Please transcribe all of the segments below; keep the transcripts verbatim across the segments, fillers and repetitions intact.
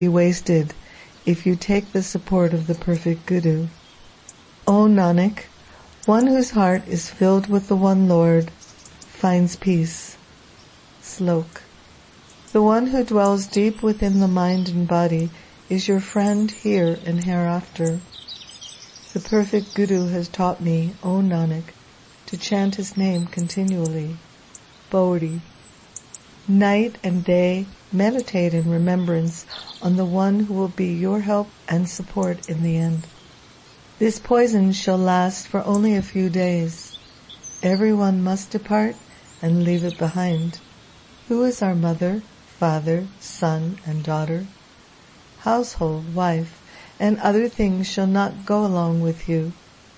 be wasted if you take the support of the perfect Guru. O Nanak, one whose heart is filled with the one Lord finds peace. Slok. The one who dwells deep within the mind and body is your friend here and hereafter. The perfect Guru has taught me, O Nanak, to chant his name continually. Bodhi. Night and day meditate in remembrance on the one who will be your help and support in the end. This poison shall last for only a few days. Everyone must depart and leave it behind. Who is our mother, father, son, and daughter? Household, wife, and other things shall not go along with you.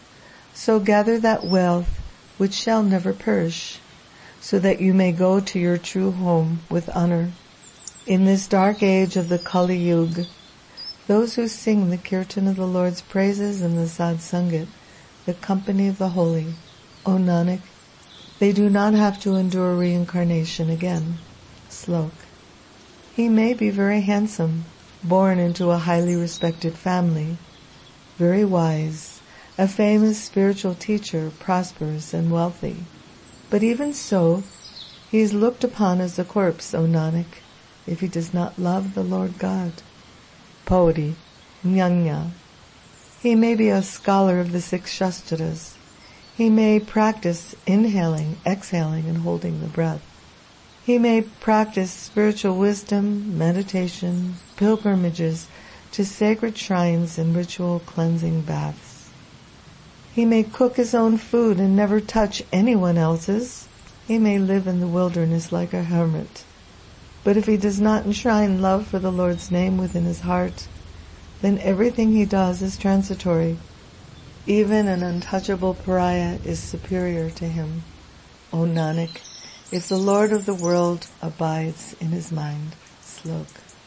So gather that wealth which shall never perish, so that you may go to your true home with honor. In this dark age of the Kali Yuga, those who sing the kirtan of the Lord's praises in the Sadsangat, the company of the holy, O Nanak, they do not have to endure reincarnation again. Slok. He may be very handsome, born into a highly respected family, very wise, a famous spiritual teacher, prosperous and wealthy. But even so, he is looked upon as a corpse, O Nanak, if he does not love the Lord God. Pauri, Jnana. He may be a scholar of the six Shastras. He may practice inhaling, exhaling, and holding the breath. He may practice spiritual wisdom, meditation, pilgrimages to sacred shrines and ritual cleansing baths. He may cook his own food and never touch anyone else's. He may live in the wilderness like a hermit. But if he does not enshrine love for the Lord's name within his heart, then everything he does is transitory. Even an untouchable pariah is superior to him. O Nanak, if the Lord of the world abides in his mind. Slok.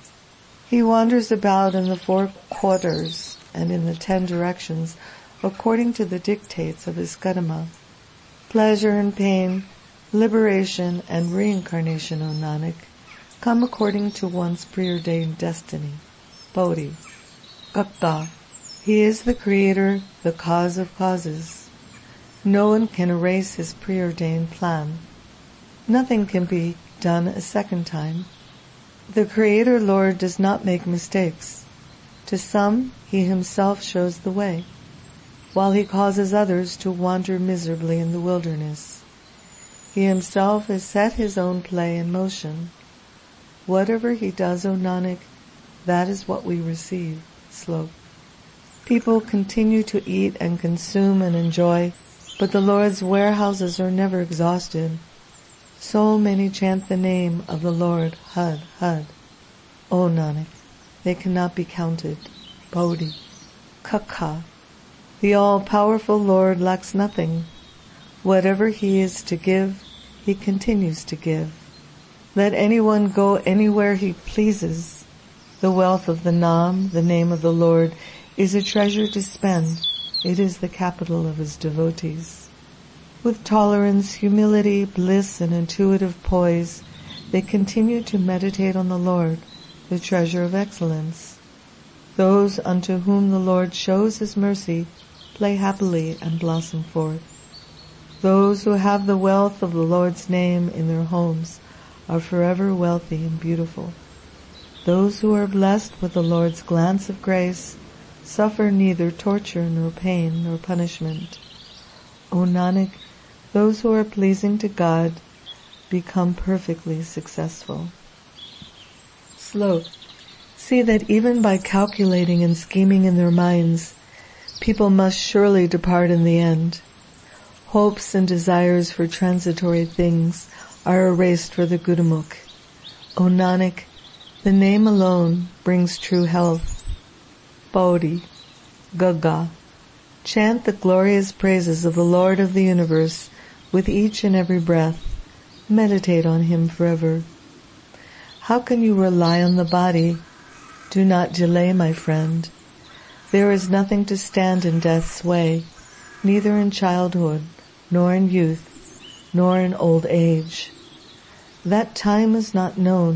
He wanders about in the four quarters and in the ten directions according to the dictates of his karma. Pleasure and pain, liberation and reincarnation, O Nanak, come according to one's preordained destiny. Bodhi. Kakta. He is the creator, the cause of causes. No one can erase his preordained plan. Nothing can be done a second time. The Creator Lord does not make mistakes. To some, he himself shows the way, while he causes others to wander miserably in the wilderness. He himself has set his own play in motion. Whatever he does, O Nanak, that is what we receive. Slok. People continue to eat and consume and enjoy, but the Lord's warehouses are never exhausted. So many chant the name of the Lord, Had, Had. O Nanak, they cannot be counted. Bodhi. Kakha. The all-powerful Lord lacks nothing. Whatever he is to give, he continues to give. Let anyone go anywhere he pleases. The wealth of the Nam, the name of the Lord, is a treasure to spend. It is the capital of his devotees. With tolerance, humility, bliss, and intuitive poise, they continue to meditate on the Lord, the treasure of excellence. Those unto whom the Lord shows his mercy play happily and blossom forth. Those who have the wealth of the Lord's name in their homes are forever wealthy and beautiful. Those who are blessed with the Lord's glance of grace suffer neither torture nor pain nor punishment. O Nanak, those who are pleasing to God become perfectly successful. Slok. See that even by calculating and scheming in their minds, people must surely depart in the end. Hopes and desires for transitory things are erased for the Gurumukh. O Nanak, the name alone brings true health. Bodhi. Gaga. Chant the glorious praises of the Lord of the universe with each and every breath. Meditate on him forever. How can you rely on the body? Do not delay, my friend. There is nothing to stand in death's way, neither in childhood, nor in youth, nor in old age. That time is not known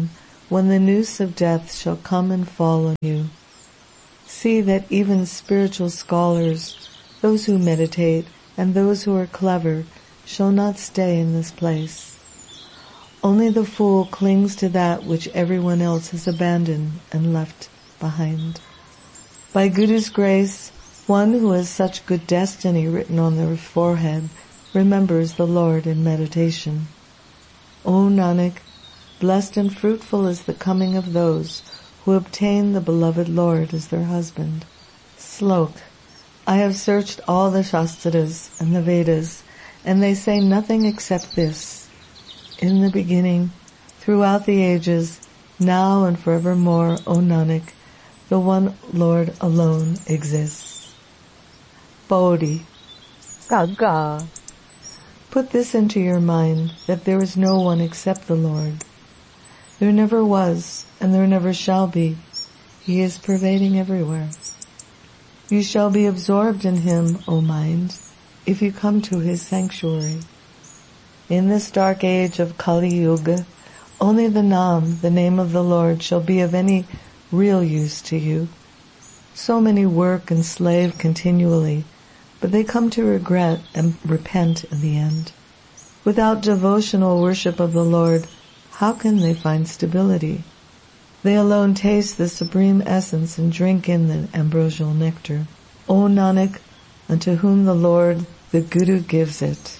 when the noose of death shall come and fall on you. See that even spiritual scholars, those who meditate, and those who are clever, shall not stay in this place. Only the fool clings to that which everyone else has abandoned and left behind. By Guru's grace, one who has such good destiny written on their forehead remembers the Lord in meditation. O Nanak, blessed and fruitful is the coming of those who obtain the beloved Lord as their husband. Slok. I have searched all the Shastras and the Vedas, and they say nothing except this. In the beginning, throughout the ages, now and forevermore, O Nanak, the one Lord alone exists. Bodhi. Gaga. Put this into your mind, that there is no one except the Lord. There never was, and there never shall be. He is pervading everywhere. You shall be absorbed in Him, O mind, if you come to His sanctuary. In this dark age of Kali Yuga, only the Nam, the name of the Lord, shall be of any real use to you. So many work and slave continually, but they come to regret and repent in the end. Without devotional worship of the Lord, how can they find stability? They alone taste the supreme essence and drink in the ambrosial nectar. O Nanak, unto whom the Lord, the Guru, gives it.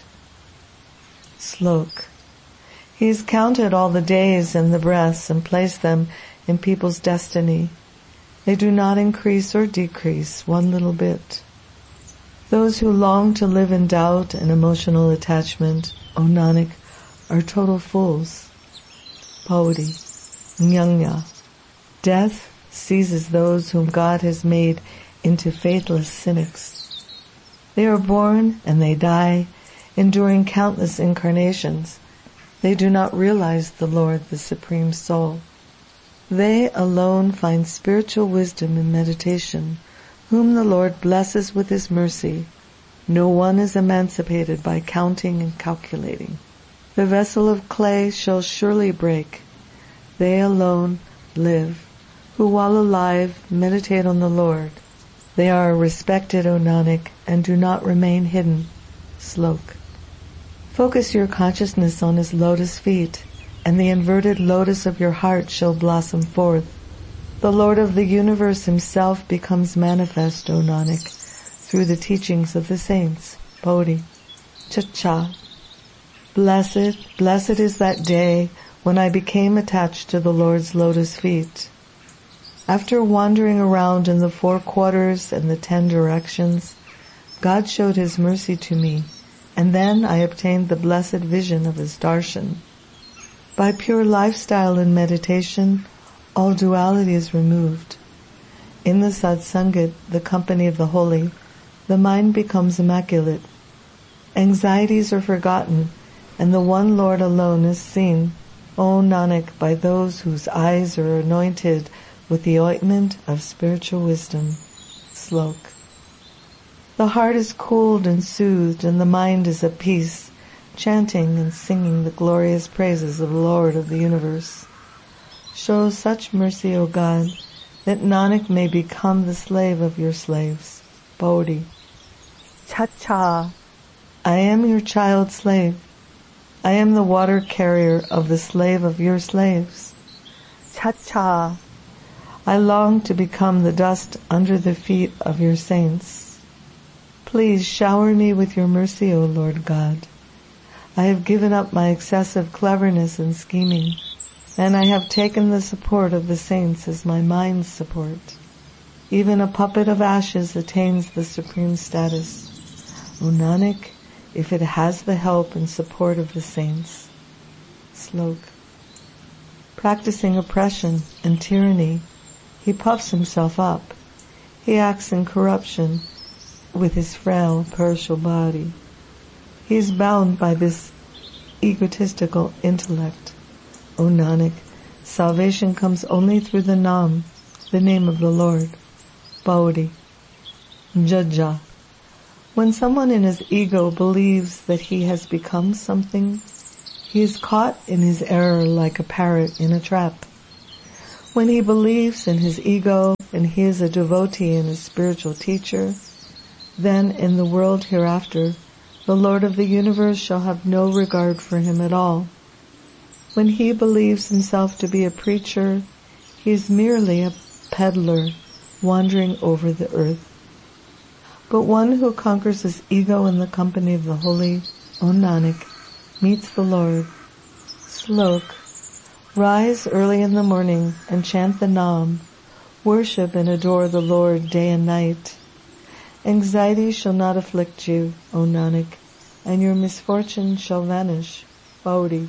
Slok. He has counted all the days and the breaths and placed them in people's destiny. They do not increase or decrease one little bit. Those who long to live in doubt and emotional attachment, O Nanak, are total fools. Pauri. Nyanya. Death seizes those whom God has made into faithless cynics. They are born and they die, enduring countless incarnations. They do not realize the Lord, the Supreme Soul. They alone find spiritual wisdom in meditation, whom the Lord blesses with His mercy. No one is emancipated by counting and calculating. The vessel of clay shall surely break. They alone live, who while alive meditate on the Lord. They are respected, O Nanak, and do not remain hidden. Slok. Focus your consciousness on His lotus feet, and the inverted lotus of your heart shall blossom forth. The Lord of the universe Himself becomes manifest, O Nanak, through the teachings of the saints. Bodhi. Cha-cha. Blessed, blessed is that day when I became attached to the Lord's lotus feet. After wandering around in the four quarters and the ten directions, God showed His mercy to me, and then I obtained the blessed vision of His darshan. By pure lifestyle and meditation, all duality is removed. In the satsangat, the company of the holy, the mind becomes immaculate. Anxieties are forgotten, and the one Lord alone is seen, O Nanak, by those whose eyes are anointed with the ointment of spiritual wisdom. Slok. The heart is cooled and soothed, and the mind is at peace, chanting and singing the glorious praises of the Lord of the universe. Show such mercy, O God, that Nanak may become the slave of your slaves. Bodhi. Cha-cha. I am your child slave. I am the water carrier of the slave of your slaves. Cha-cha. I long to become the dust under the feet of your saints. Please shower me with your mercy, O Lord God. I have given up my excessive cleverness and scheming, and I have taken the support of the saints as my mind's support. Even a puppet of ashes attains the supreme status. O Nanak, if it has the help and support of the saints. Slok. Practicing oppression and tyranny, he puffs himself up. He acts in corruption with his frail, perishable body. He is bound by this egotistical intellect. O Nanak, salvation comes only through the Nam, the name of the Lord. Bodhi. Jaja. When someone in his ego believes that he has become something, he is caught in his error like a parrot in a trap. When he believes in his ego and he is a devotee and a spiritual teacher, then in the world hereafter, the Lord of the universe shall have no regard for him at all. When he believes himself to be a preacher, he is merely a peddler wandering over the earth. But one who conquers his ego in the company of the holy, O Nanak, meets the Lord. Slok. Rise early in the morning and chant the Nam. Worship and adore the Lord day and night. Anxiety shall not afflict you, O Nanak, and your misfortune shall vanish. Bauri.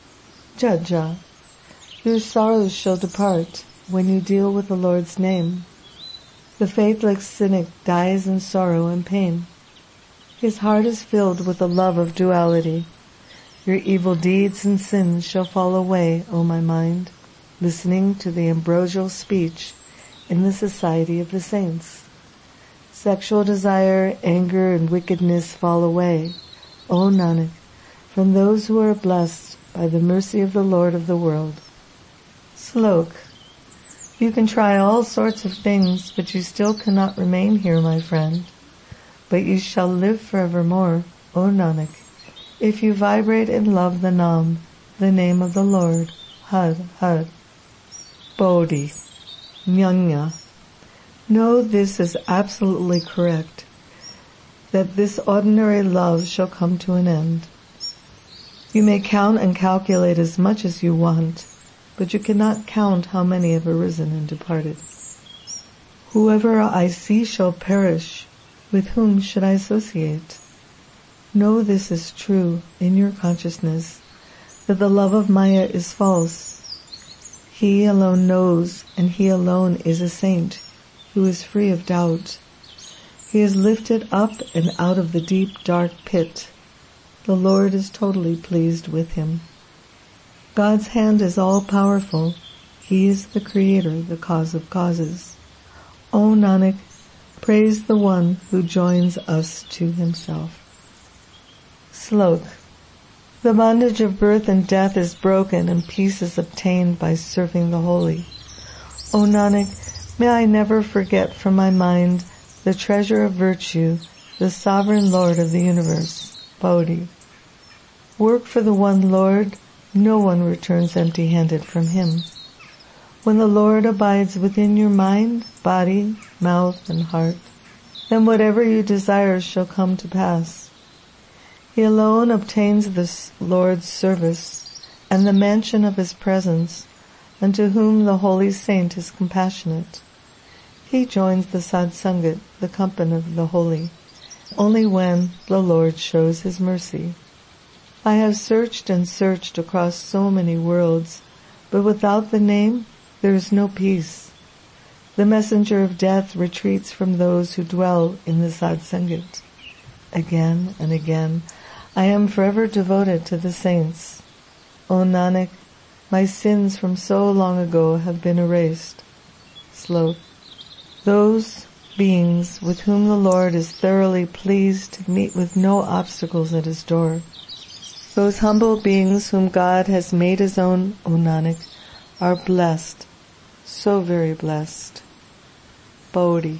Jaja. Your sorrows shall depart when you deal with the Lord's name. The faithless cynic dies in sorrow and pain. His heart is filled with the love of duality. Your evil deeds and sins shall fall away, O my mind, listening to the ambrosial speech in the society of the saints. Sexual desire, anger, and wickedness fall away, O Nanak, from those who are blessed by the mercy of the Lord of the world. Slok. You can try all sorts of things, but you still cannot remain here, my friend. But you shall live forevermore, O Nanak, if you vibrate and love the Nam, the name of the Lord. Har, Har. Bodhi. Nyanya. Know this is absolutely correct, that this ordinary love shall come to an end. You may count and calculate as much as you want, but you cannot count how many have arisen and departed. Whoever I see shall perish. With whom should I associate? Know this is true in your consciousness, that the love of Maya is false. He alone knows, and he alone is a saint, who is free of doubt. He is lifted up and out of the deep dark pit. The Lord is totally pleased with him. God's hand is all-powerful. He is the Creator, the cause of causes. O Nanak, praise the one who joins us to himself. Slok. The bondage of birth and death is broken and peace is obtained by serving the holy. O Nanak, may I never forget from my mind the treasure of virtue, the sovereign Lord of the universe. Bodhi. Work for the one Lord. No one returns empty-handed from him. When the Lord abides within your mind, body, mouth, and heart, then whatever you desire shall come to pass. He alone obtains the Lord's service and the mansion of his presence, unto whom the holy saint is compassionate. He joins the Sadsangat, the company of the holy, only when the Lord shows his mercy. I have searched and searched across so many worlds, but without the name, there is no peace. The messenger of death retreats from those who dwell in the Sadsangat. Again and again, I am forever devoted to the saints. O Nanak, my sins from so long ago have been erased. Slok. Those beings with whom the Lord is thoroughly pleased meet with no obstacles at his door. Those humble beings whom God has made his own, O Nanak, are blessed, so very blessed. Bodhi.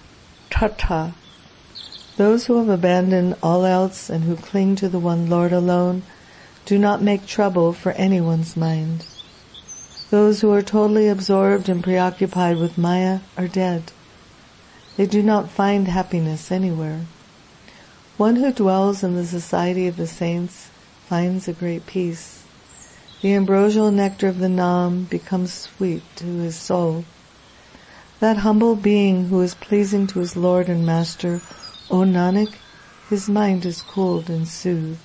Tata. Those who have abandoned all else and who cling to the one Lord alone do not make trouble for anyone's mind. Those who are totally absorbed and preoccupied with Maya are dead. They do not find happiness anywhere. One who dwells in the society of the saints finds a great peace. The ambrosial nectar of the Nam becomes sweet to his soul. That humble being who is pleasing to his Lord and Master, O Nanak, his mind is cooled and soothed.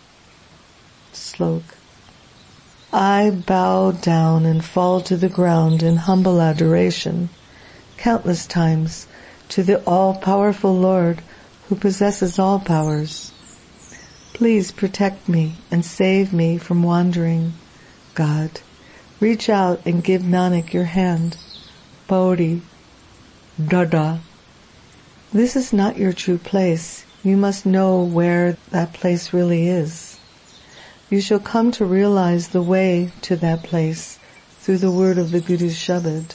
Slok. I bow down and fall to the ground in humble adoration, countless times, to the all-powerful Lord who possesses all powers. Please protect me and save me from wandering. God, reach out and give Nanak your hand. Bodhi. Dada. This is not your true place. You must know where that place really is. You shall come to realize the way to that place through the word of the Guru's Shabad.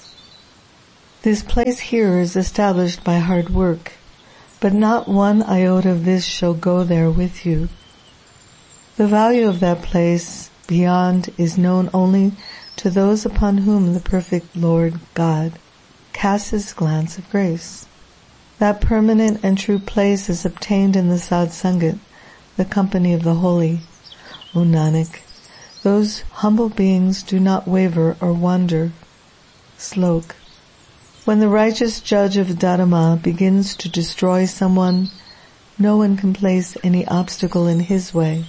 This place here is established by hard work, but not one iota of this shall go there with you. The value of that place beyond is known only to those upon whom the perfect Lord God casts his glance of grace. That permanent and true place is obtained in the Sadh Sangat, the company of the holy. O Nanak, those humble beings do not waver or wander. Slok. When the righteous judge of Dharma begins to destroy someone, no one can place any obstacle in his way.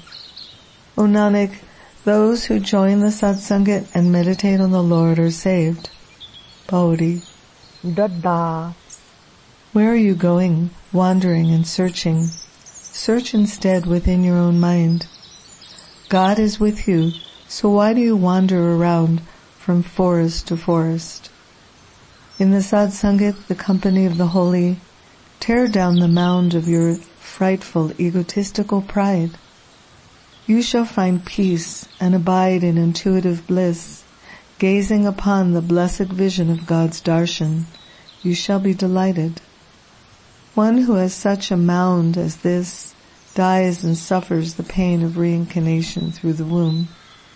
O Nanak, those who join the Satsangat and meditate on the Lord are saved. Pauri. Dada. Where are you going, wandering and searching? Search instead within your own mind. God is with you, so why do you wander around from forest to forest? In the Satsangat, the company of the holy, tear down the mound of your frightful egotistical pride. You shall find peace and abide in intuitive bliss, gazing upon the blessed vision of God's darshan. You shall be delighted. One who has such a mound as this dies and suffers the pain of reincarnation through the womb.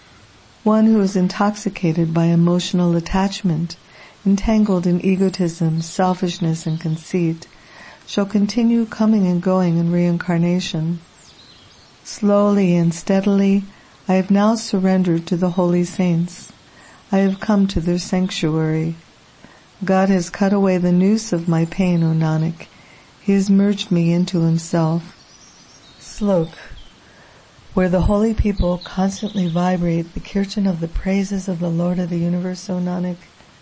One who is intoxicated by emotional attachment, entangled in egotism, selfishness, and conceit, shall continue coming and going in reincarnation. Slowly and steadily, I have now surrendered to the holy saints. I have come to their sanctuary. God has cut away the noose of my pain, O Nanak. He has merged me into himself. Slok. Where the holy people constantly vibrate the kirtan of the praises of the Lord of the universe, O Nanak,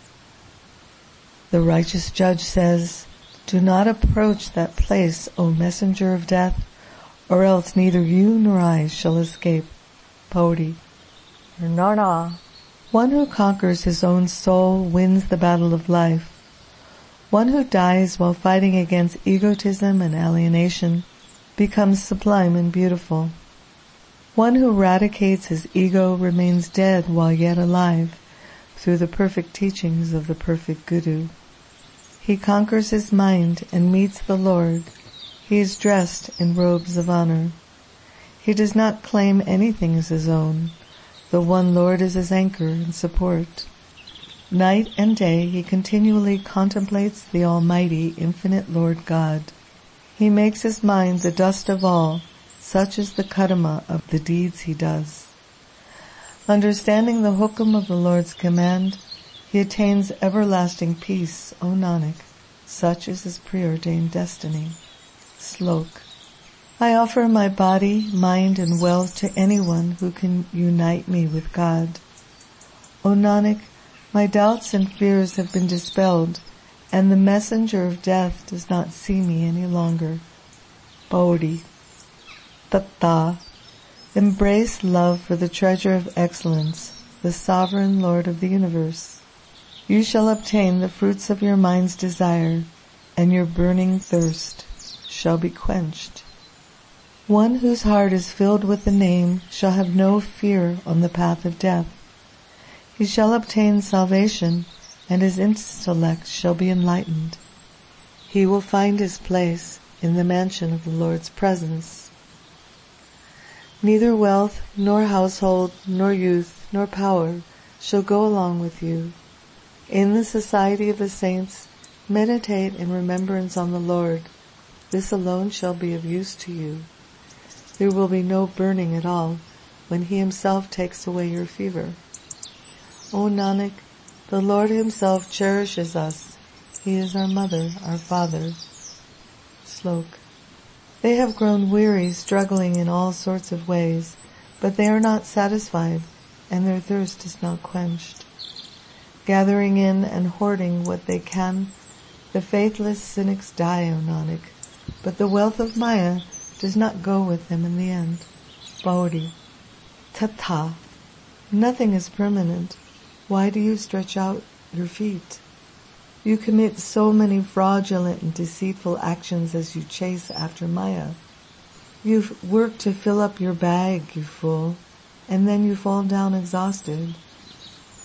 the righteous judge says, do not approach that place, O messenger of death, or else neither you nor I shall escape. Pauri. Nana. One who conquers his own soul wins the battle of life. One who dies while fighting against egotism and alienation becomes sublime and beautiful. One who eradicates his ego remains dead while yet alive through the perfect teachings of the perfect Guru. He conquers his mind and meets the Lord. He is dressed in robes of honor. He does not claim anything as his own. The one Lord is his anchor and support. Night and day he continually contemplates the Almighty, infinite Lord God. He makes his mind the dust of all, such is the karma of the deeds he does. Understanding the hukum of the Lord's command, he attains everlasting peace, O Nanak. Such is his preordained destiny. Slok. I offer my body, mind, and wealth to anyone who can unite me with God. O Nanak, my doubts and fears have been dispelled, and the messenger of death does not see me any longer. Pauri. Tatta. Embrace love for the treasure of excellence, the sovereign Lord of the universe. You shall obtain the fruits of your mind's desire, and your burning thirst shall be quenched. One whose heart is filled with the name shall have no fear on the path of death. He shall obtain salvation, and his intellect shall be enlightened. He will find his place in the mansion of the Lord's presence. Neither wealth, nor household, nor youth, nor power shall go along with you. In the society of the saints, meditate in remembrance on the Lord. This alone shall be of use to you. There will be no burning at all when he himself takes away your fever. O Nanak, the Lord himself cherishes us. He is our mother, our father. Slok. They have grown weary struggling in all sorts of ways, but they are not satisfied, and their thirst is not quenched. Gathering in and hoarding what they can, the faithless cynics die, O Nanak, but the wealth of Maya does not go with them in the end. Pauri. Tattha. Nothing is permanent. Why do you stretch out your feet? You commit so many fraudulent and deceitful actions as you chase after Maya. You've worked to fill up your bag, you fool, and then you fall down exhausted.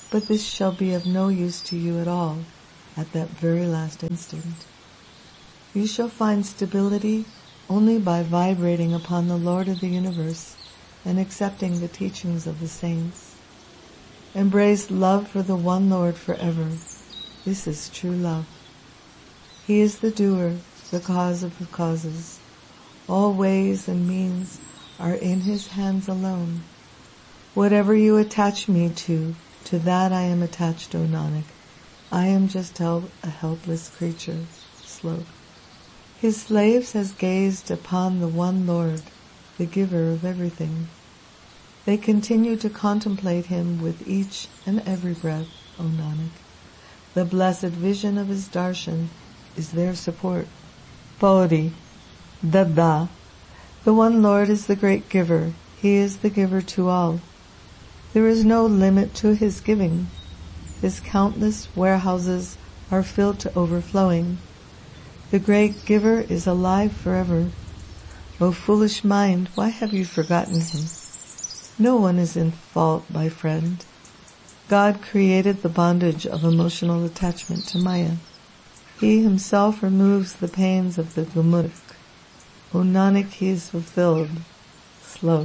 but this shall be of no use to you at all at that very last instant. You shall find stability only by vibrating upon the Lord of the universe and accepting the teachings of the saints. Embrace love for the one Lord forever. This is true love. He is the doer, the cause of the causes. All ways and means are in his hands alone. Whatever you attach me to, to that I am attached, O Nanak. I am just a helpless creature. Slok. His slaves has gazed upon the one Lord, the giver of everything. They continue to contemplate him with each and every breath, O Nanak. The blessed vision of his darshan is their support. Bodhi, Dada. The one Lord is the great giver. He is the giver to all. There is no limit to his giving. His countless warehouses are filled to overflowing. The great giver is alive forever. O foolish mind, why have you forgotten him? No one is in fault, my friend. God created the bondage of emotional attachment to Maya. He himself removes the pains of the Gurmukh. O Nanak, he is fulfilled. Slok.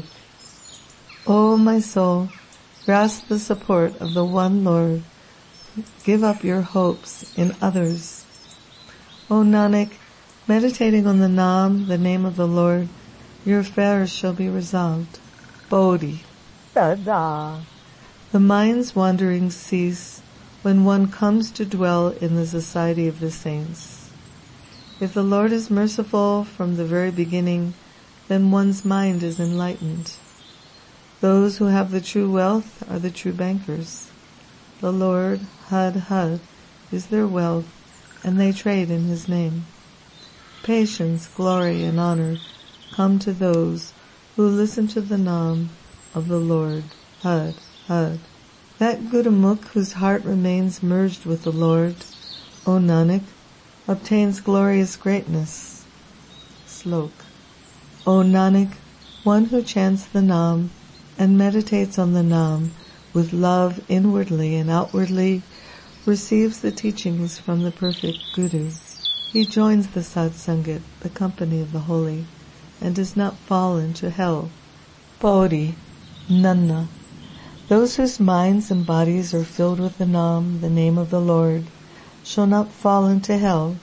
O my soul, grasp the support of the one Lord. Give up your hopes in others. O Nanak, meditating on the Naam, the name of the Lord, your affairs shall be resolved. Bodhi. Dada. The mind's wanderings cease when one comes to dwell in the society of the saints. If the Lord is merciful from the very beginning, then one's mind is enlightened. Those who have the true wealth are the true bankers. The Lord, Had Had, is their wealth, and they trade in his name. Patience, glory, and honor come to those who listen to the Naam of the Lord, Had Had. That Gurmukh whose heart remains merged with the Lord, O Nanak, obtains glorious greatness. Slok. O Nanak, one who chants the Naam and meditates on the Naam with love inwardly and outwardly receives the teachings from the perfect Guru. He joins the Satsangat, the company of the holy, and does not fall into hell. Bodhi, Nana. Those whose minds and bodies are filled with the Naam, the name of the Lord, shall not fall into hell.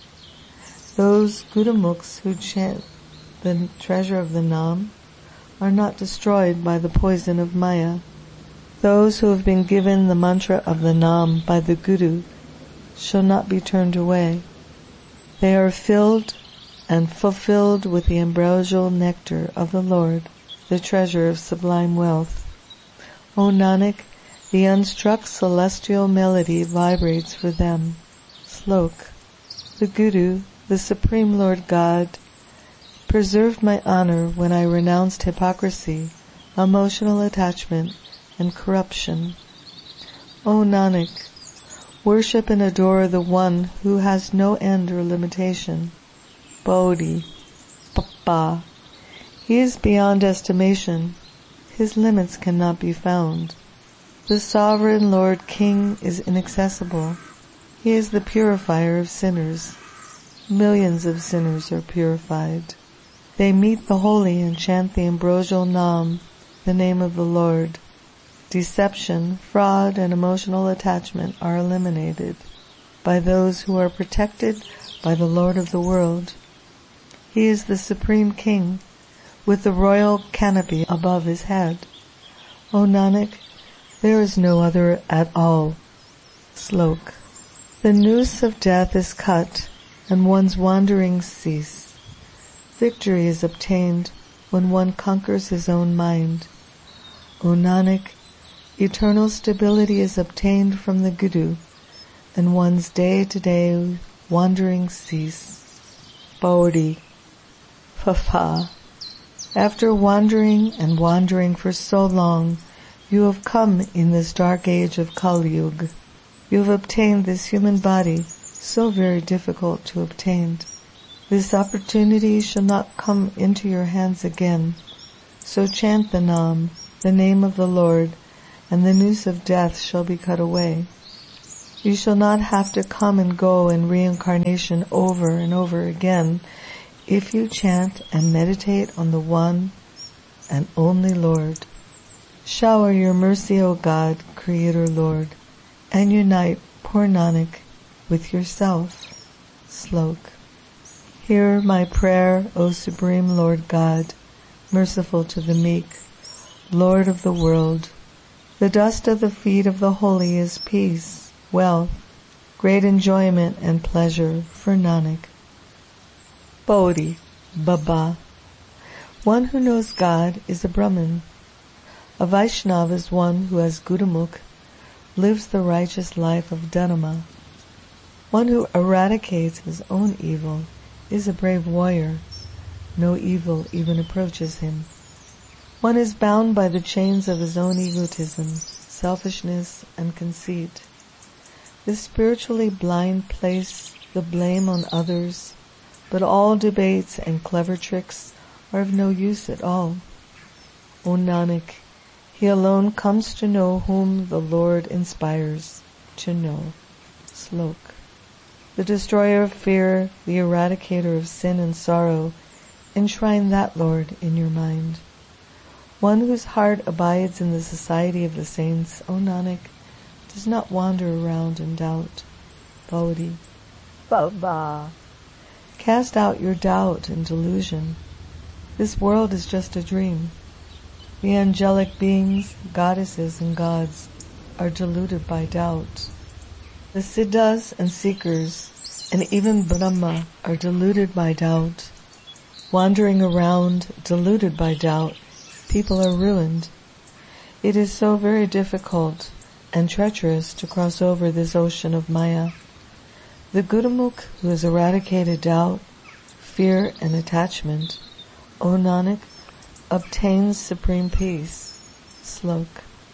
Those Gurumukhs who chant the treasure of the Naam are not destroyed by the poison of Maya. Those who have been given the mantra of the Naam by the Guru shall not be turned away. They are filled and fulfilled with the ambrosial nectar of the Lord, the treasure of sublime wealth. O Nanak, the unstruck celestial melody vibrates for them. Slok. The Guru, the Supreme Lord God, preserved my honor when I renounced hypocrisy, emotional attachment, and corruption. O Nanak, worship and adore the one who has no end or limitation. Bodhi, Papa. He is beyond estimation. His limits cannot be found. The sovereign Lord King is inaccessible. He is the purifier of sinners. Millions of sinners are purified. They meet the holy and chant the ambrosial Naam, the name of the Lord. Deception, fraud, and emotional attachment are eliminated by those who are protected by the Lord of the world. He is the Supreme King, with the royal canopy above his head. O Nanak, there is no other at all. Slok. The noose of death is cut, and one's wanderings cease. Victory is obtained when one conquers his own mind. O Nanak, eternal stability is obtained from the Guru, and one's day-to-day wanderings cease. Bodhi. Fafa. After wandering and wandering for so long, you have come in this dark age of Kali Yuga. You have obtained this human body, so very difficult to obtain. This opportunity shall not come into your hands again. So chant the Naam, the name of the Lord, and the noose of death shall be cut away. You shall not have to come and go in reincarnation over and over again if you chant and meditate on the one and only Lord. Shower your mercy, O God, Creator Lord, and unite poor Nanak with yourself. Slok. Hear my prayer, O Supreme Lord God, merciful to the meek, Lord of the world. The dust of the feet of the holy is peace, wealth, great enjoyment and pleasure for Nanak. Bodhi, Baba. One who knows God is a Brahmin. A Vaishnava is one who has Gurumukh, lives the righteous life of Dharma. One who eradicates his own evil is a brave warrior. No evil even approaches him. One is bound by the chains of his own egotism, selfishness, and conceit. The spiritually blind place the blame on others, but all debates and clever tricks are of no use at all. O Nanak, he alone comes to know whom the Lord inspires to know. Slok. The destroyer of fear, the eradicator of sin and sorrow, enshrine that Lord in your mind. One whose heart abides in the society of the saints, O Nanak, does not wander around in doubt. Bodhi. Baba. Cast out your doubt and delusion. This world is just a dream. The angelic beings, goddesses and gods are deluded by doubt. The siddhas and seekers and even Brahma are deluded by doubt. Wandering around, deluded by doubt, people are ruined. It is so very difficult and treacherous to cross over this ocean of Maya. The Gurumukh who has eradicated doubt, fear and attachment, O Nanak, obtains supreme peace. Slok.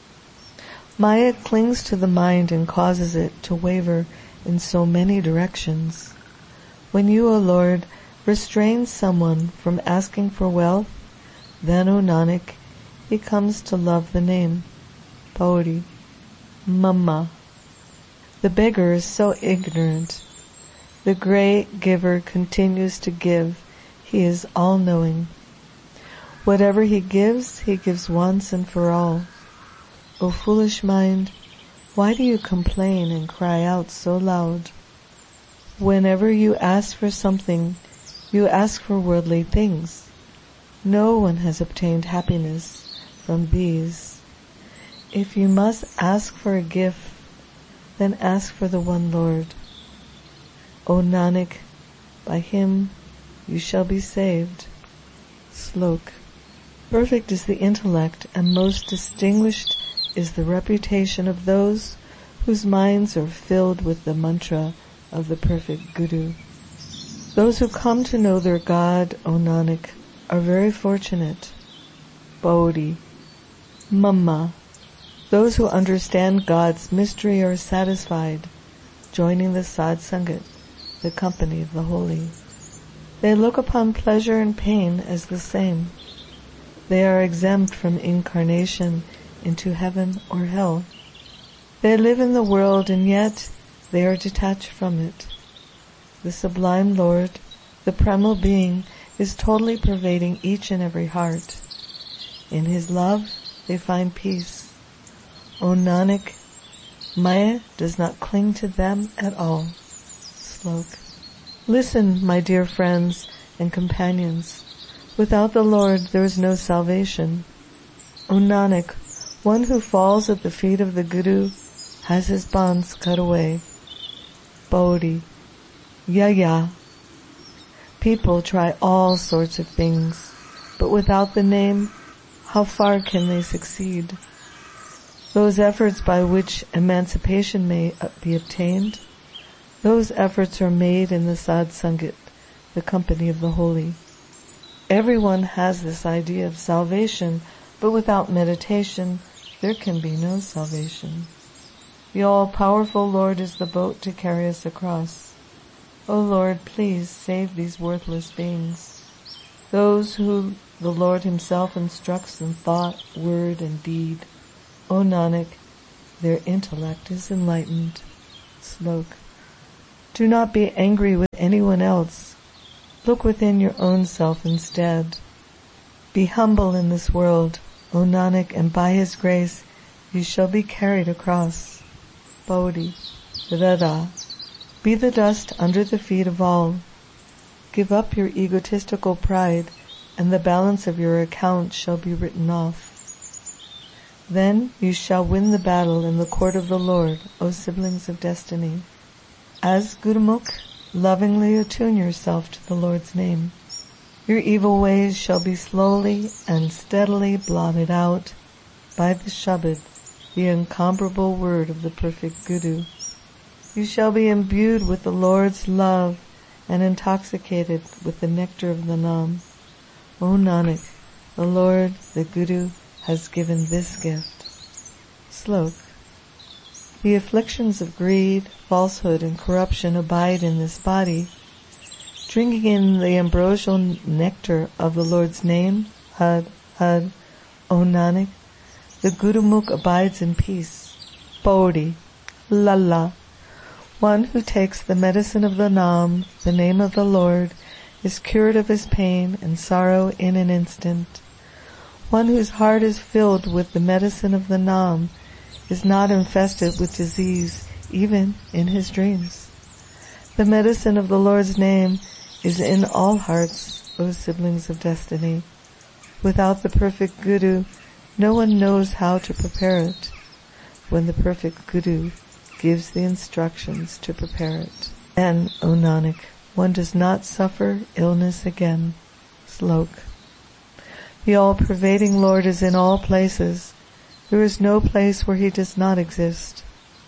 Maya clings to the mind and causes it to waver in so many directions. When you, O Lord, restrain someone from asking for wealth, then, O Nanak, he comes to love the name. Bodhi. Mama. The beggar is so ignorant. The great giver continues to give. He is all-knowing. Whatever he gives, he gives once and for all. O foolish mind, why do you complain and cry out so loud? Whenever you ask for something, you ask for worldly things. No one has obtained happiness from these. If you must ask for a gift, then ask for the one Lord. O Nanak, by him you shall be saved. Slok. Perfect is the intellect, and most distinguished is the reputation of those whose minds are filled with the mantra of the perfect Guru. Those who come to know their God, O Nanak, are very fortunate. Bodhi. Mama. Those who understand God's mystery are satisfied, joining the Sadh Sangat, the company of the holy. They look upon pleasure and pain as the same. They are exempt from incarnation into heaven or hell. They live in the world and yet they are detached from it. The sublime Lord, the primal being, is totally pervading each and every heart. In his love they find peace. O Nanak, Maya does not cling to them at all. Slok. Listen, my dear friends and companions. Without the Lord there is no salvation. O Nanak, one who falls at the feet of the Guru has his bonds cut away. Bodhi. Yaya. People try all sorts of things, but without the name, how far can they succeed? Those efforts by which emancipation may be obtained, those efforts are made in the Sadh Sangat, the company of the holy. Everyone has this idea of salvation, but without meditation, there can be no salvation. The all-powerful Lord is the boat to carry us across. O Lord, please save these worthless beings, those who the Lord himself instructs in thought, word, and deed. O Nanak, their intellect is enlightened. Slok. Do not be angry with anyone else. Look within your own self instead. Be humble in this world, O Nanak, and by his grace you shall be carried across. Bodhi. Rada. Be the dust under the feet of all. Give up your egotistical pride, and the balance of your account shall be written off. Then you shall win the battle in the court of the Lord, O siblings of destiny. As Gurumukh, lovingly attune yourself to the Lord's name. Your evil ways shall be slowly and steadily blotted out by the Shabad, the incomparable word of the perfect Guru. You shall be imbued with the Lord's love and intoxicated with the nectar of the Nam. O Nanak, the Lord, the Guru, has given this gift. Slok. The afflictions of greed, falsehood, and corruption abide in this body. Drinking in the ambrosial nectar of the Lord's name, Had, Had, O Nanak, the Gurumukh abides in peace. Bodhi. Lalla. One who takes the medicine of the Nam, the name of the Lord, is cured of his pain and sorrow in an instant. One whose heart is filled with the medicine of the Nam is not infested with disease even in his dreams. The medicine of the Lord's name is in all hearts, O siblings of destiny. Without the perfect Guru, no one knows how to prepare it. When the perfect Guru gives the instructions to prepare it, then, O Nanak, one does not suffer illness again. Slok. The all-pervading Lord is in all places. There is no place where he does not exist.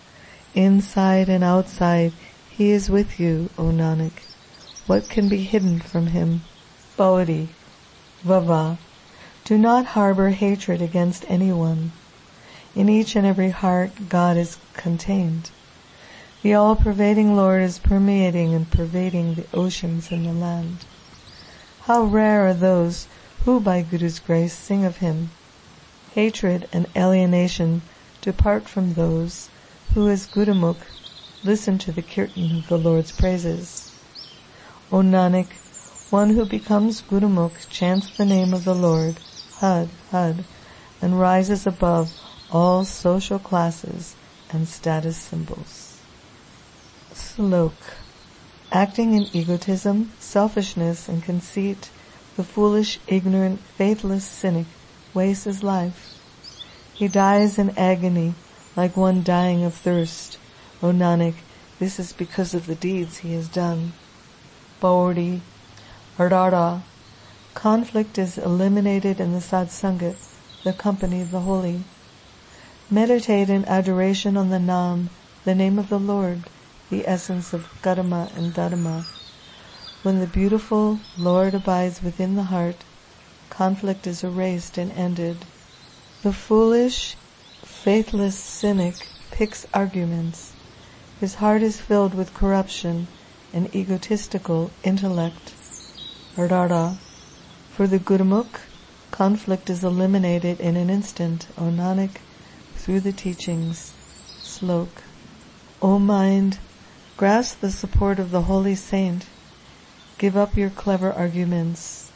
Inside and outside, he is with you, O Nanak. What can be hidden from him? Bodhi. Vava. Do not harbor hatred against anyone. In each and every heart, God is contained. The all-pervading Lord is permeating and pervading the oceans and the land. How rare are those who by Guru's grace sing of him. Hatred and alienation depart from those who as Gurumukh listen to the kirtan of the Lord's praises. O Nanak, one who becomes Gurumukh chants the name of the Lord, Had, Had, and rises above all social classes and status symbols. Slok. Acting in egotism, selfishness, and conceit, the foolish, ignorant, faithless cynic wastes his life. He dies in agony like one dying of thirst. O Nanak, this is because of the deeds he has done. Bodhi. Ardara. Conflict is eliminated in the Satsangat, the company of the holy. Meditate in adoration on the Nam, the name of the Lord, the essence of Karma and Dharma. When the beautiful Lord abides within the heart, conflict is erased and ended. The foolish, faithless cynic picks arguments. His heart is filled with corruption and egotistical intellect. Ardara. For the Gurumukh, conflict is eliminated in an instant, O Nanak, through the teachings. Slok. O mind, grasp the support of the holy saint. Give up your clever arguments.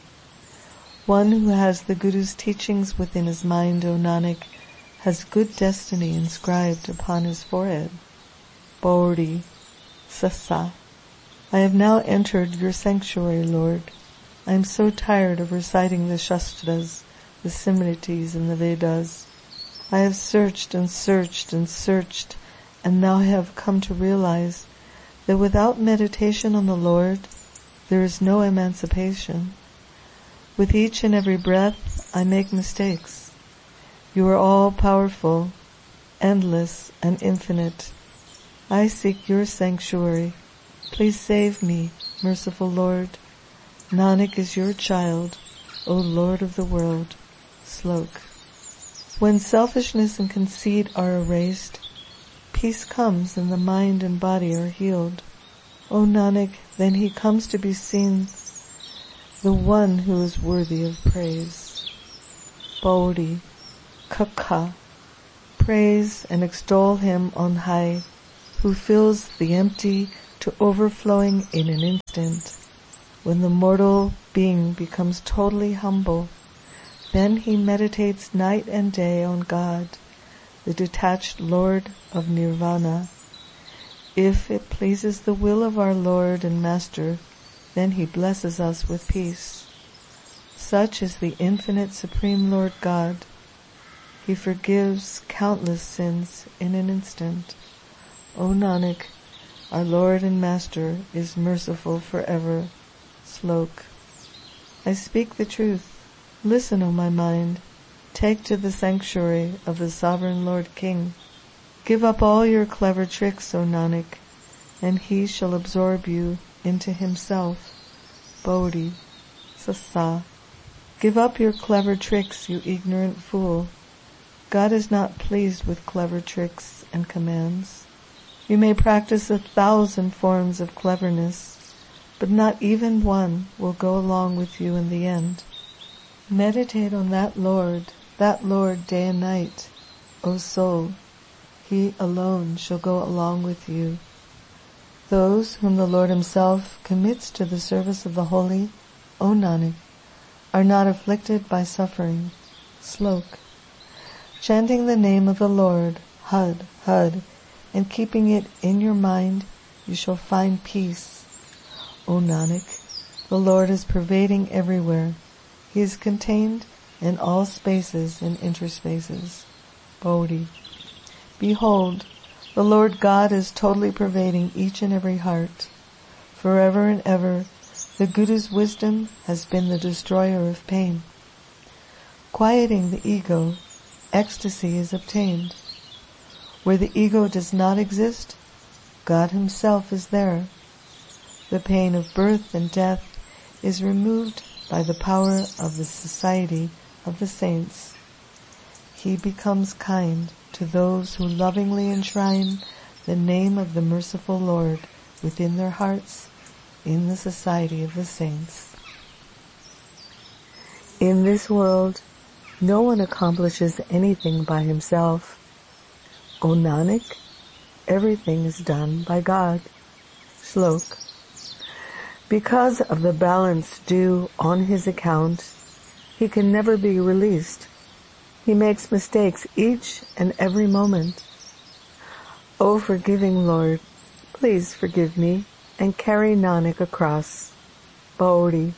One who has the Guru's teachings within his mind, O Nanak, has good destiny inscribed upon his forehead. Bodhi. Sasa. I have now entered your sanctuary, Lord. I am so tired of reciting the Shastras, the Simritis, and the Vedas. I have searched and searched and searched, and now have come to realize that without meditation on the Lord, there is no emancipation. With each and every breath, I make mistakes. You are all powerful, endless, and infinite. I seek your sanctuary. Please save me, merciful Lord. Nanak is your child, O Lord of the world. Slok. When selfishness and conceit are erased, peace comes and the mind and body are healed. O Nanak, then he comes to be seen, the one who is worthy of praise. Bodhi. Kakha. Praise and extol him on high, who fills the empty to overflowing in an instant. When the mortal being becomes totally humble, then he meditates night and day on God, the detached Lord of Nirvana. If it pleases the will of our Lord and Master, then he blesses us with peace. Such is the infinite Supreme Lord God. He forgives countless sins in an instant. O Nanak, our Lord and Master is merciful forever. Slok. I speak the truth. Listen, O my mind. Take to the sanctuary of the Sovereign Lord King. Give up all your clever tricks, O Nanak, and he shall absorb you into himself. Bodhi. Sasa. Give up your clever tricks, you ignorant fool. God is not pleased with clever tricks and commands. You may practice a thousand forms of cleverness, but not even one will go along with you in the end. Meditate on that Lord, that Lord day and night, O soul. He alone shall go along with you. Those whom the Lord himself commits to the service of the holy, O Nanak, are not afflicted by suffering. Slok. Chanting the name of the Lord, Had, Had, and keeping it in your mind, you shall find peace. O Nanak, the Lord is pervading everywhere. He is contained in all spaces and interspaces. Bodhi. Behold, the Lord God is totally pervading each and every heart. Forever and ever, the Guru's wisdom has been the destroyer of pain. Quieting the ego, ecstasy is obtained. Where the ego does not exist, God himself is there. The pain of birth and death is removed by the power of the society of the saints. He becomes kind to those who lovingly enshrine the name of the merciful Lord within their hearts in the society of the saints. In this world, no one accomplishes anything by himself. O Nanak, everything is done by God. Slok. Because of the balance due on his account, he can never be released. He makes mistakes each and every moment. O forgiving Lord, please forgive me and carry Nanak across. Bodhi.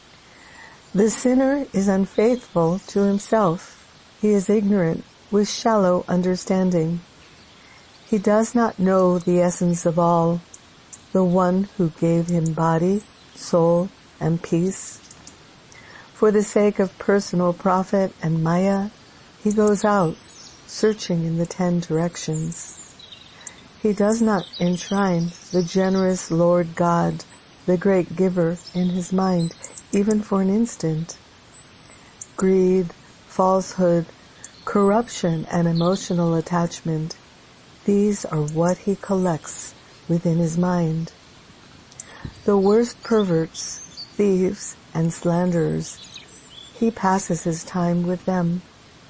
The sinner is unfaithful to himself. He is ignorant with shallow understanding. He does not know the essence of all, the one who gave him body, soul, and peace. For the sake of personal profit and maya, he goes out, searching in the ten directions. He does not enshrine the generous Lord God, the great giver, in his mind, even for an instant. Greed, falsehood, corruption, and emotional attachment, these are what he collects within his mind. The worst perverts, thieves, and slanderers, he passes his time with them.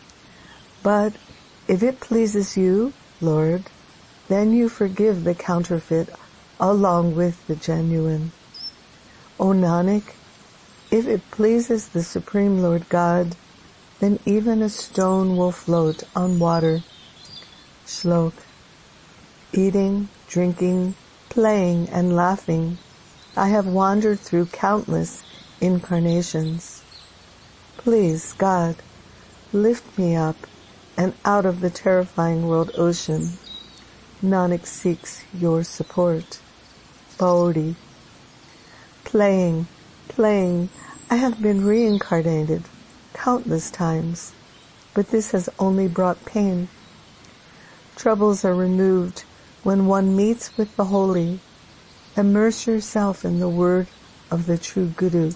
But if it pleases you, Lord, then you forgive the counterfeit along with the genuine. O Nanak, if it pleases the Supreme Lord God, then even a stone will float on water. Slok. Eating, drinking, playing, and laughing, I have wandered through countless incarnations. Please, God, lift me up and out of the terrifying world ocean. Nanak seeks your support. Bodhi. Playing, playing, I have been reincarnated countless times, but this has only brought pain. Troubles are removed when one meets with the holy. Immerse yourself in the word of the true Guru.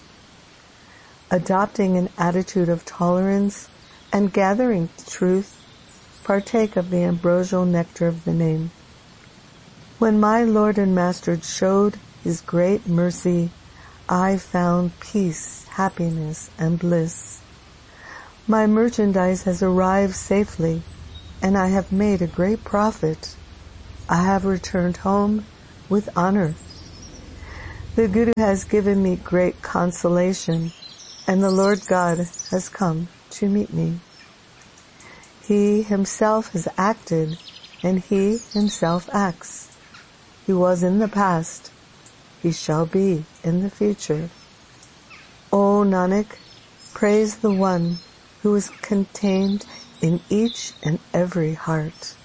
Adopting an attitude of tolerance and gathering truth, partake of the ambrosial nectar of the name. When my Lord and Master showed his great mercy, I found peace, happiness, and bliss. My merchandise has arrived safely, and I have made a great profit. I have returned home with honor. The Guru has given me great consolation, and the Lord God has come to meet me. He himself has acted, and he himself acts. He was in the past. He shall be in the future. O Nanak, praise the one who is contained in each and every heart.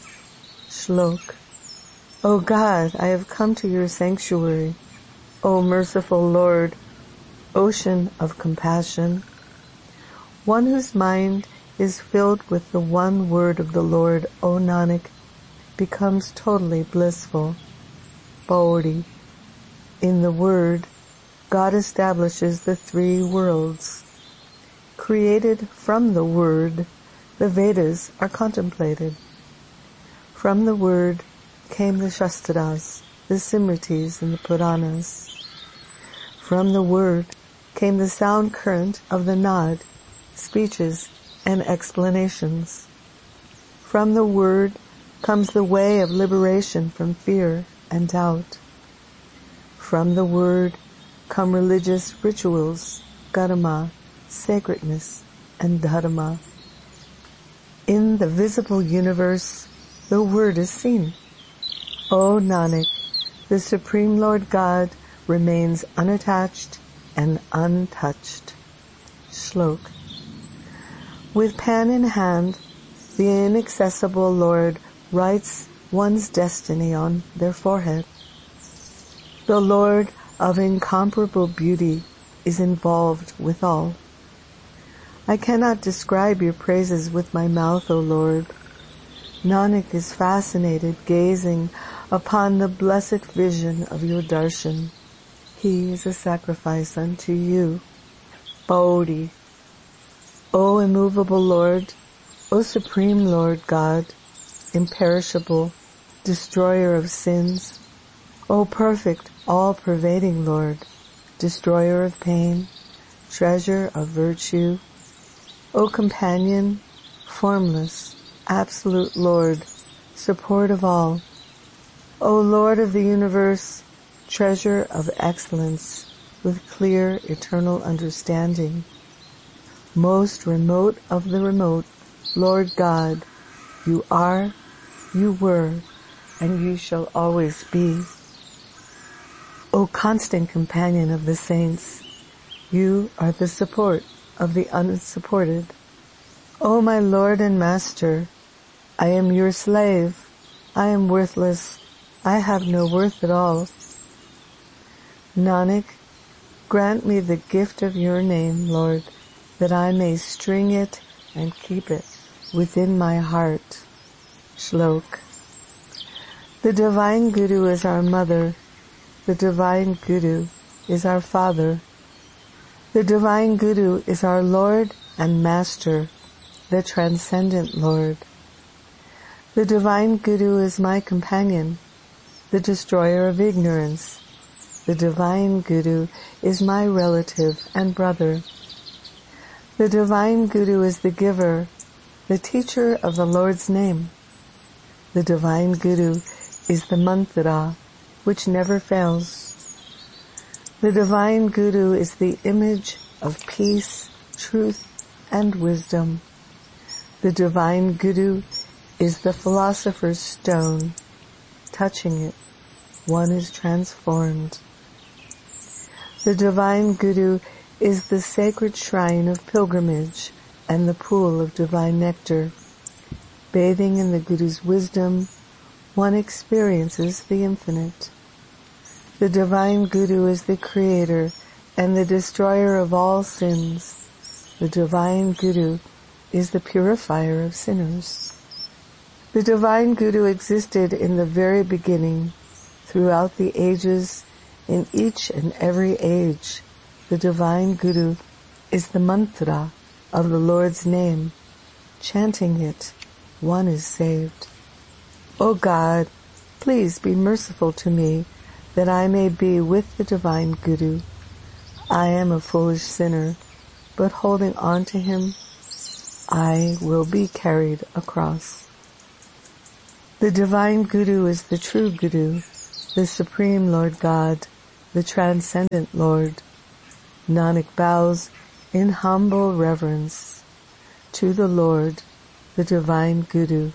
Shlok. O God, I have come to your sanctuary. O merciful Lord, ocean of compassion, one whose mind is filled with the one word of the Lord, O Nanak, becomes totally blissful. Bodhi. In the word, God establishes the three worlds. Created from the word, the Vedas are contemplated. From the word came the Shastras, the Simritis, and the Puranas. From the word came the sound current of the Nad, speeches and explanations. From the word comes the way of liberation from fear and doubt. From the word come religious rituals, karma, sacredness, and dharma. In the visible universe, the word is seen. O Nanak, the Supreme Lord God remains unattached and untouched. Shlok. With pen in hand, the inaccessible Lord writes one's destiny on their forehead. The Lord of incomparable beauty is involved with all. I cannot describe your praises with my mouth, O Lord. Nanak is fascinated gazing upon the blessed vision of your darshan. He is a sacrifice unto you. Bodhi. O immovable Lord, O Supreme Lord God, imperishable, destroyer of sins, O perfect, all-pervading Lord, destroyer of pain, treasure of virtue, O companion, formless, absolute Lord, support of all, O Lord of the universe, treasure of excellence, with clear, eternal understanding, most remote of the remote, Lord God, you are, you were, and you shall always be. O constant companion of the saints, you are the support of the unsupported. O my Lord and Master, I am your slave. I am worthless. I have no worth at all. Nanak, grant me the gift of your name, Lord, that I may string it and keep it within my heart. Shlok. The Divine Guru is our mother. The Divine Guru is our father. The Divine Guru is our Lord and Master, the Transcendent Lord. The Divine Guru is my companion, the destroyer of ignorance. The Divine Guru is my relative and brother. The Divine Guru is the giver, the teacher of the Lord's name. The Divine Guru is the mantra, which never fails. The Divine Guru is the image of peace, truth, and wisdom. The Divine Guru is the philosopher's stone. Touching it, one is transformed. The Divine Guru is the sacred shrine of pilgrimage and the pool of divine nectar. Bathing in the Guru's wisdom, one experiences the infinite. The Divine Guru is the creator and the destroyer of all sins. The Divine Guru is the purifier of sinners. The Divine Guru existed in the very beginning, throughout the ages, in each and every age. The Divine Guru is the mantra of the Lord's name. Chanting it, one is saved. O God, please be merciful to me, that I may be with the Divine Guru. I am a foolish sinner, but holding on to him, I will be carried across. The divine Guru is the true Guru, the supreme Lord God, the transcendent Lord. Nanak bows in humble reverence to the Lord, the divine Guru.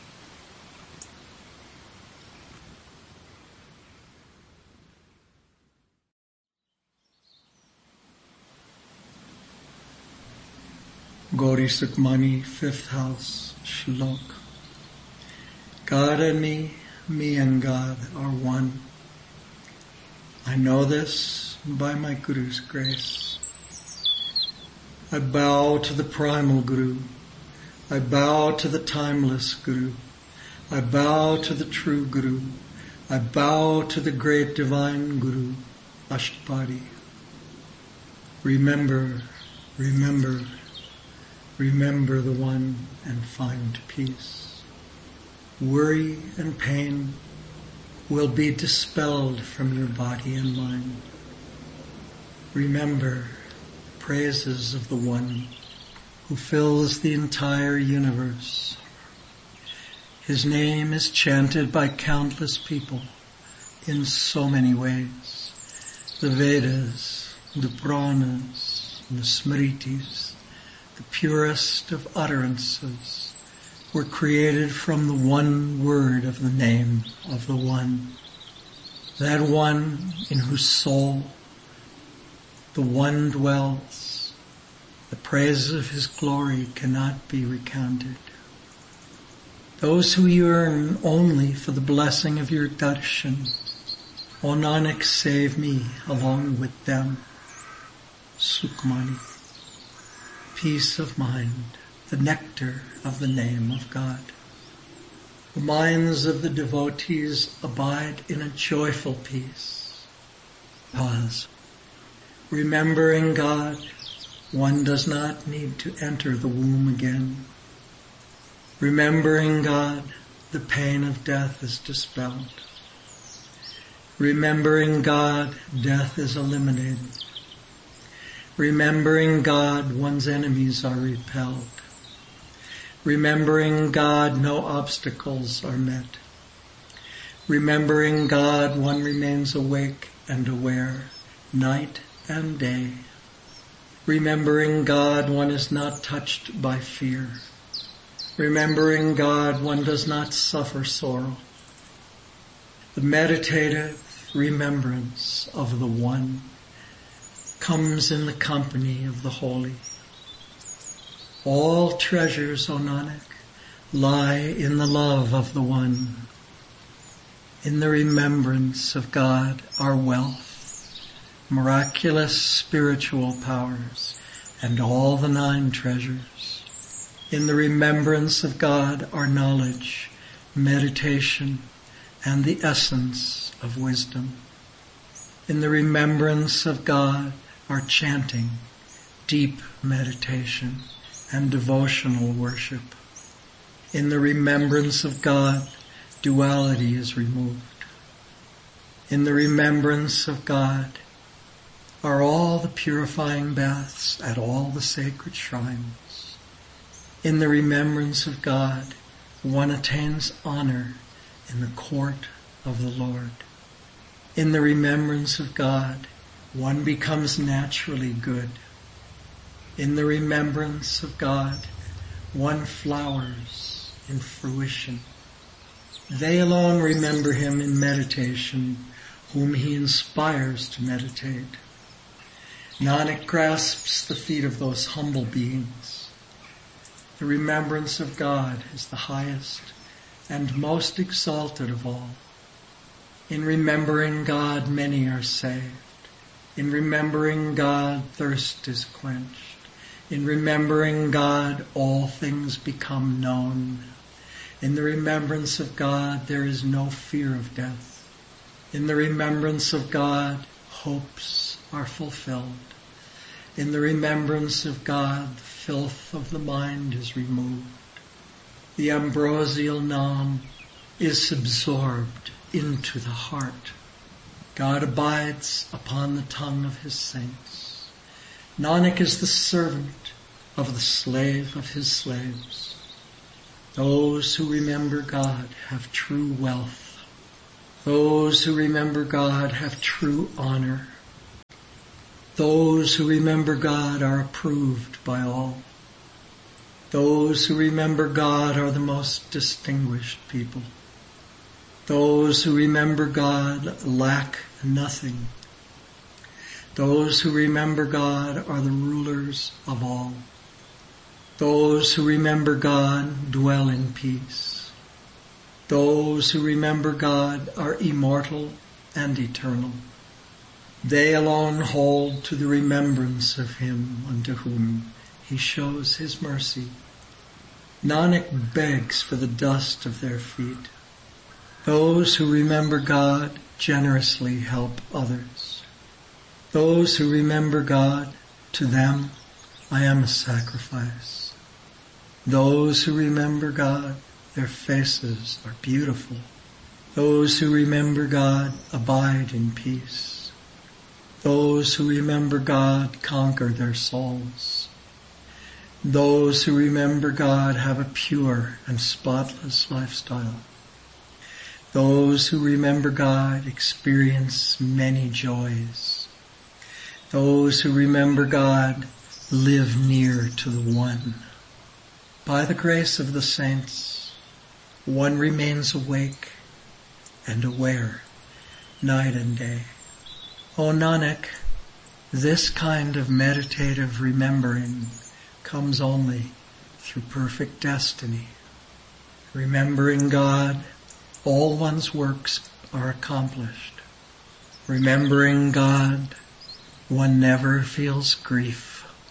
Gauri Sukhmani, fifth house, Shlok. God and me, me and God are one. I know this by my Guru's grace. I bow to the primal Guru. I bow to the timeless Guru. I bow to the true Guru. I bow to the great divine Guru, Ashtapadi. Remember, remember, remember the one and find peace. Worry and pain will be dispelled from your body and mind. Remember praises of the one who fills the entire universe. His name is chanted by countless people in so many ways. The Vedas, the Puranas, the Smritis, the purest of utterances, were created from the one word of the name of the one. That one in whose soul the one dwells. The praise of his glory cannot be recounted. Those who yearn only for the blessing of your darshan, O Nanak, save me along with them. Sukhmani, peace of mind, the nectar of the name of God. The minds of the devotees abide in a joyful peace. Pause. Remembering God, one does not need to enter the womb again. Remembering God, the pain of death is dispelled. Remembering God, death is eliminated. Remembering God, one's enemies are repelled. Remembering God, no obstacles are met. Remembering God, one remains awake and aware, night and day. Remembering God, one is not touched by fear. Remembering God, one does not suffer sorrow. The meditative remembrance of the One comes in the company of the holy. All treasures, O Nanak, lie in the love of the One. In the remembrance of God are wealth, miraculous spiritual powers, and all the nine treasures. In the remembrance of God are knowledge, meditation, and the essence of wisdom. In the remembrance of God are chanting, deep meditation, and devotional worship. In the remembrance of God, duality is removed. In the remembrance of God are all the purifying baths at all the sacred shrines. In the remembrance of God, one attains honor in the court of the Lord. In the remembrance of God, one becomes naturally good. In the remembrance of God, one flowers in fruition. They alone remember him in meditation, whom he inspires to meditate. Nanak grasps the feet of those humble beings. The remembrance of God is the highest and most exalted of all. In remembering God, many are saved. In remembering God, thirst is quenched. In remembering God, all things become known. In the remembrance of God, there is no fear of death. In the remembrance of God, hopes are fulfilled. In the remembrance of God, the filth of the mind is removed. The ambrosial Nam is absorbed into the heart. God abides upon the tongue of his saints. Nanak is the servant of the slave of his slaves. Those who remember God have true wealth. Those who remember God have true honor. Those who remember God are approved by all. Those who remember God are the most distinguished people. Those who remember God lack nothing. Those who remember God are the rulers of all. Those who remember God dwell in peace. Those who remember God are immortal and eternal. They alone hold to the remembrance of Him unto whom He shows His mercy. Nanak begs for the dust of their feet. Those who remember God generously help others. Those who remember God, to them I am a sacrifice. Those who remember God, their faces are beautiful. Those who remember God abide in peace. Those who remember God conquer their souls. Those who remember God have a pure and spotless lifestyle. Those who remember God experience many joys. Those who remember God live near to the One. By the grace of the saints, one remains awake and aware night and day. O Nanak, this kind of meditative remembering comes only through perfect destiny. Remembering God, all one's works are accomplished. Remembering God, one never feels grief.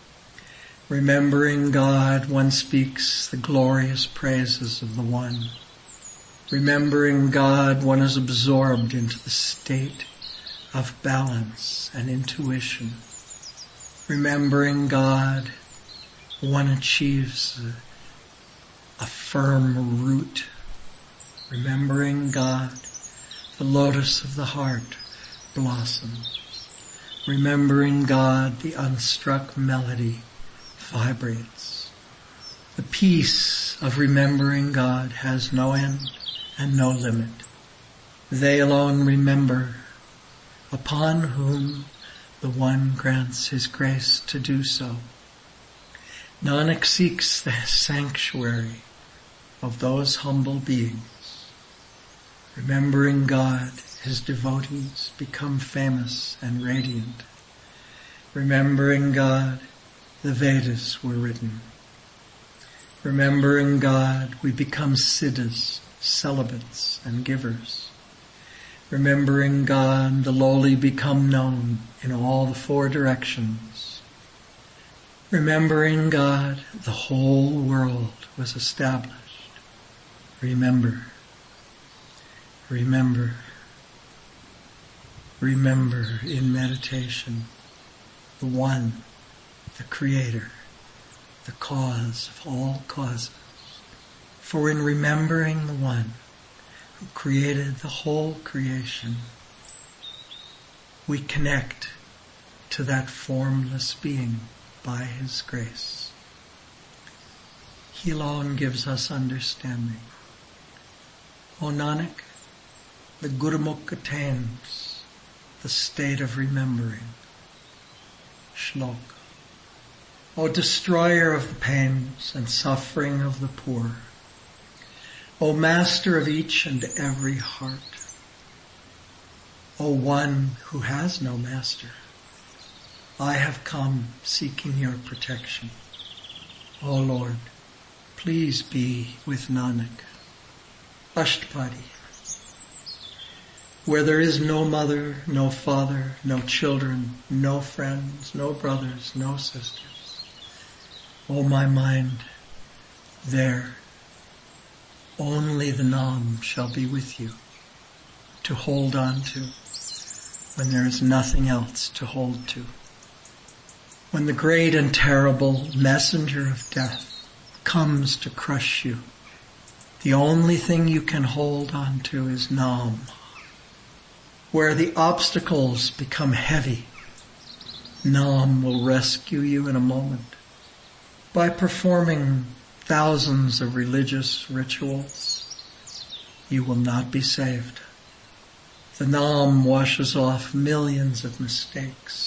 Remembering God, one speaks the glorious praises of the One. Remembering God, one is absorbed into the state of balance and intuition. Remembering God, one achieves a, a firm root. Remembering God, the lotus of the heart blossoms. Remembering God, the unstruck melody vibrates. The peace of remembering God has no end and no limit. They alone remember, upon whom the One grants His grace to do so. Nanak seeks the sanctuary of those humble beings. Remembering God, his devotees become famous and radiant. Remembering God, the Vedas were written. Remembering God, we become siddhas, celibates, and givers. Remembering God, the lowly become known in all the four directions. Remembering God, the whole world was established. Remember, remember, remember in meditation the One, the Creator, the cause of all causes. For in remembering the One who created the whole creation, we connect to that formless being by His grace. He alone gives us understanding. O Nanak, the Gurmukh attains the state of remembering. Shlok. O destroyer of the pains and suffering of the poor, O master of each and every heart, O one who has no master, I have come seeking your protection. O Lord, please be with Nanak. Ashtapadi. Where there is no mother, no father, no children, no friends, no brothers, no sisters, O my mind, there only the Nam shall be with you, to hold on to, when there is nothing else to hold to. When the great and terrible messenger of death comes to crush you, the only thing you can hold on to is Nam. Where the obstacles become heavy, Nam will rescue you in a moment by performing thousands of religious rituals, you will not be saved. The Nam washes off millions of mistakes.